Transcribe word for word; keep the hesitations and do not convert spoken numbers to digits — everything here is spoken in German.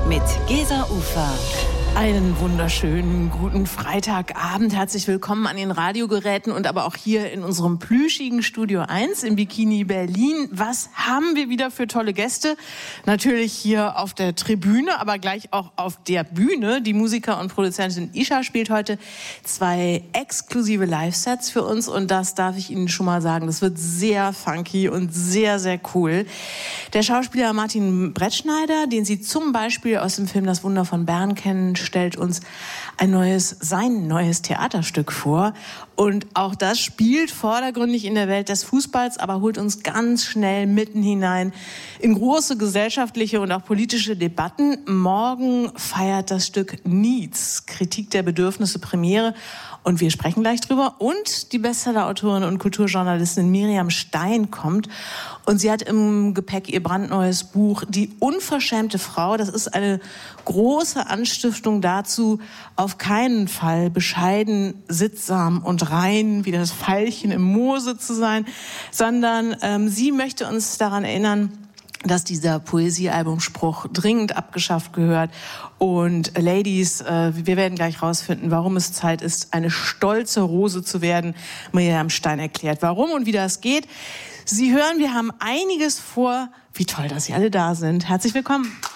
mit Gesa Ufer. Einen wunderschönen guten Freitagabend. Herzlich willkommen an den Radiogeräten und aber auch hier in unserem plüschigen Studio eins im Bikini Berlin. Was haben wir wieder für tolle Gäste? Natürlich hier auf der Tribüne, aber gleich auch auf der Bühne. Die Musiker und Produzentin Isha spielt heute zwei exklusive Live-Sets für uns und das darf ich Ihnen schon mal sagen. Das wird sehr funky und sehr, sehr cool. Der Schauspieler Martin Brettschneider, den Sie zum Beispiel aus dem Film Das Wunder von Bern kennen, stellt uns ein neues, sein neues Theaterstück vor. Und auch das spielt vordergründig in der Welt des Fußballs, aber holt uns ganz schnell mitten hinein in große gesellschaftliche und auch politische Debatten. Morgen feiert das Stück Needs, Kritik der Bedürfnisse, Premiere. Und wir sprechen gleich drüber. Und die Bestseller-Autorin und Kulturjournalistin Miriam Stein kommt. Und sie hat im Gepäck ihr brandneues Buch Die unverschämte Frau. Das ist eine große Anstiftung dazu, auf keinen Fall bescheiden, sittsam und rein wie das Veilchen im Moose zu sein, sondern ähm, sie möchte uns daran erinnern, dass dieser Poesiealbumspruch dringend abgeschafft gehört. Und Ladies, äh, wir werden gleich rausfinden, warum es Zeit ist, eine stolze Rose zu werden. Miriam Stein erklärt, warum und wie das geht. Sie hören, wir haben einiges vor. Wie toll, dass Sie alle da sind. Herzlich willkommen.